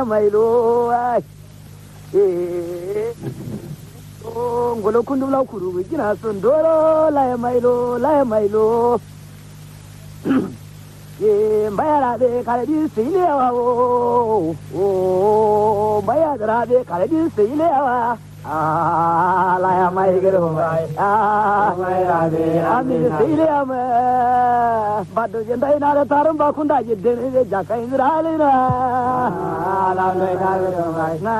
ya mailo ngolo kundu la kuru gina sondoro la ya mailo ye mbaya de kare di sile wa o mbaya de kare di sile wa la ya mai gero mai mbaya de ami sile ama badu jendai na tarum ba kunda jidde ne jaka indrale na la noi na gero mai na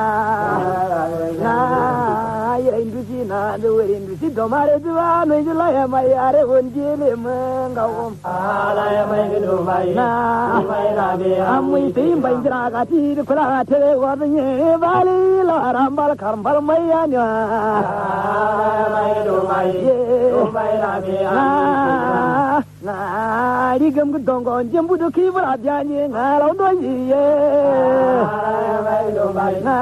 ya indusi na de we indusi domare duwa no jila ya mai are onjele mangau la ya mai gero mai na amui tim banjra ga ti kula te wadnye bali la rambal karmbal mai ya nya mai do mai la be na digam gu dongon jembu do ki bra byanye ngalo do ye mai do mai na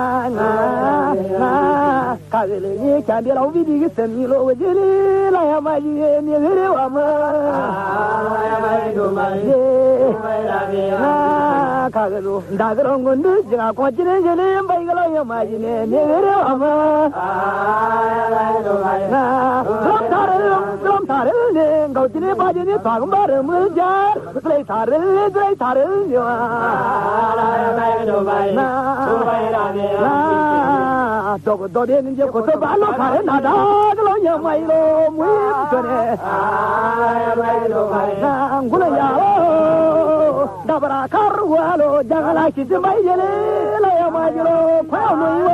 kagele ni kandi la ubi digi semilo wajeli la ya mai ni vere wa ma ya mai do mai la be kagelo ndagro ngundu jinga ko jine jele mbai galo ya mai ni vere wa ma ya mai do mai na dom tare ne ngau jine ba jine tagum bar mu jar play tare ni wa ya mai do mai na dogo dode ninje ko so balo pare na da glo ya mai lo mu tone ya mai lo mai na ngula ya da bara kar walo jagala ki de mai jele la ya mai lo pa no yo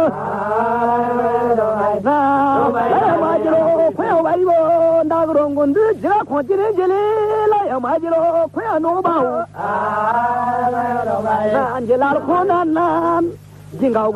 na ya mai lo pa wai wo da gro ngundu jira ko jire jele la ya mai lo pa no ba na anjela ko na jinga